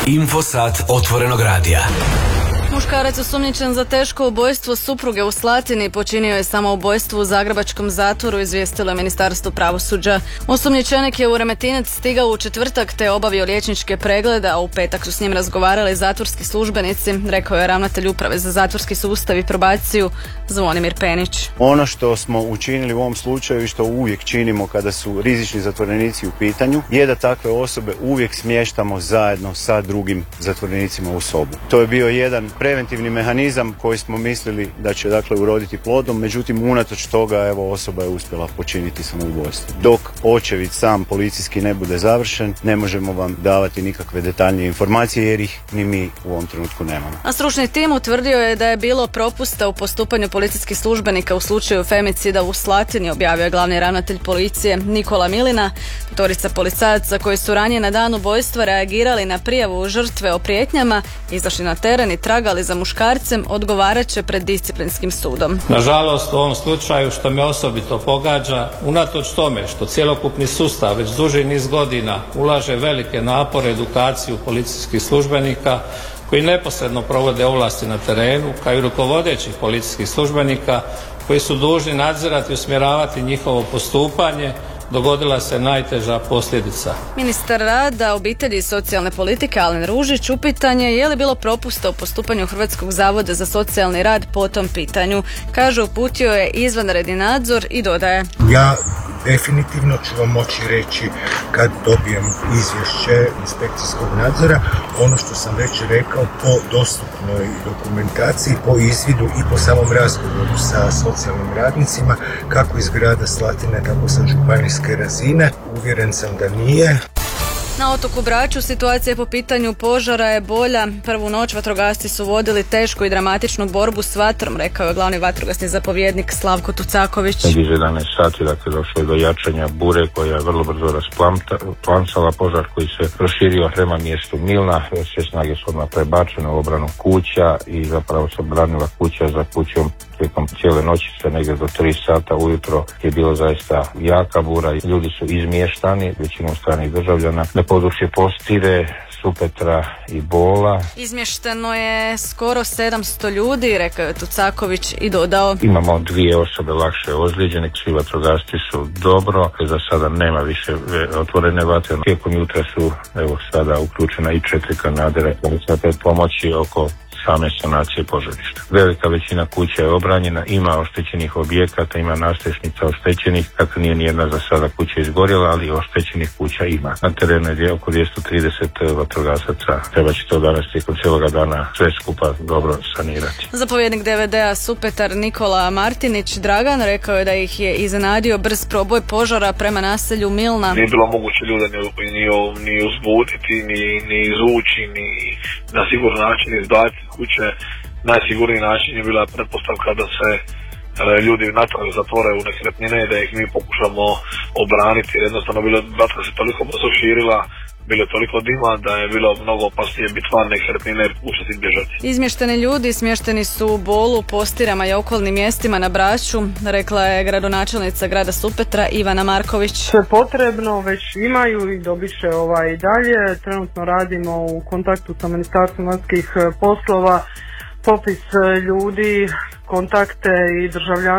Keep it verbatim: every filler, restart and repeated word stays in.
Infosat Otvorenog radija. Muškarac osumnjičen za teško ubojstvo supruge u Slatini počinio je samoubojstvo u zagrebačkom zatvoru, izvijestilo je Ministarstvo pravosuđa. Osumnjičenik je u Remetinec stigao u četvrtak te obavio liječničke preglede, a u petak su s njim razgovarali zatvorski službenici, rekao je ravnatelj Uprave za zatvorski sustav i probaciju Zvonimir Penić. Ono što smo učinili u ovom slučaju i što uvijek činimo kada su rizični zatvorenici u pitanju je da takve osobe uvijek smještamo zajedno sa drugim zatvorenicima u sobu. To je bio jedan preventivni mehanizam koji smo mislili da će dakle uroditi plodom, međutim unatoč toga evo osoba je uspjela počiniti samoubojstvo. Dok očevid sam policijski ne bude završen, ne možemo vam davati nikakve detaljnije informacije jer ih ni mi u ovom trenutku nemamo. A stručni tim utvrdio je da je bilo propusta u postupanju policijskih službenika u slučaju femicida u Slatini, objavio je glavni ravnatelj policije Nikola Milina. Petorica policajaca koji su ranije na dan ubojstva reagirali na prijavu žrtve o prijetnjama, izašli na teren i tragali za muškarcem, odgovarat će pred disciplinskim sudom. Nažalost, u ovom slučaju što me osobito pogađa, unatoč tome što cjelokupni sustav već duži niz godina ulaže velike napore edukaciju policijskih službenika koji neposredno provode ovlasti na terenu, kao i rukovodećih policijskih službenika koji su dužni nadzirati i usmjeravati njihovo postupanje, dogodila se najteža posljedica. Ministar rada, obitelji i socijalne politike Alen Ružić upitan je je li bilo propusta u postupanju Hrvatskog zavoda za socijalni rad po tom pitanju. Kaže, uputio je izvanredni nadzor i dodaje: Ja definitivno ću vam moći reći kad dobijem izvješće inspekcijskog nadzora ono što sam već rekao po dostupnoj dokumentaciji, po izvidu i po samom razgovoru sa socijalnim radnicima, kako iz grada Slatine, tako sa županijske razine. Uvjeren sam da nije. Na otoku Braču situacija po pitanju požara je bolja. Prvu noć vatrogasci su vodili tešku i dramatičnu borbu s vatrom, rekao je glavni vatrogasni zapovjednik Slavko Tucaković. Iz jedanaest sati dakle došlo je do jačanja bure koja je vrlo brzo rasplansala požar koji se proširio prema mjestu Milna. Sve snage su odmah prebačene u obranu kuća i zapravo se obranila kuća za kućom. Tijekom cijele noći se negdje do tri sata ujutro je bilo zaista jaka bura i ljudi su izmještani, većinom stranih državljana, na područje Postire, Supetra i Bola. Izmješteno je skoro sedamsto ljudi, rekao je Tucaković i dodao: Imamo dvije osobe lakše ozlijeđene, svi vatrogasci su dobro, za sada nema više otvorene vatre. Tijekom jutra su evo sada uključena i četiri kanadera za pomoći oko same sanacije požarišta. Velika većina kuća je obranjena, ima oštećenih objekata, ima nastrešnica oštećenih, dakle nije nijedna za sada kuća izgorjela, ali oštećenih kuća ima. Na terenu je oko dvjesto trideset vatrogasaca, treba će to danas tijekom cijeloga dana sve skupa dobro sanirati. Zapovjednik D V D-a Supetar Nikola Martinić Dragan rekao je da ih je iznenadio brz proboj požara prema naselju Milna. Nije bilo moguće ljude ni, ni, ni uzbuditi, ni, ni izvući, ni na siguran način izbaciti kuće. Najsigurniji način je bila pretpostavka da se e, ljudi natrag zatvore u nekretnine i da ih mi pokušamo obraniti. Jednostavno bilo, vatra se toliko brzo širila, bilo je toliko dima da je bilo mnogo opasnije biti van nekretnine i puštati bježati. Izmješteni ljudi smješteni su u Bolu, Postirama i okolnim mjestima na Braču, rekla je gradonačelnica grada Supetra Ivana Marković. Sve potrebno već imaju i dobit će ovaj dalje. Trenutno radimo u kontaktu sa Ministarstvom vanjskih poslova, popis ljudi, kontakte i državljanstvo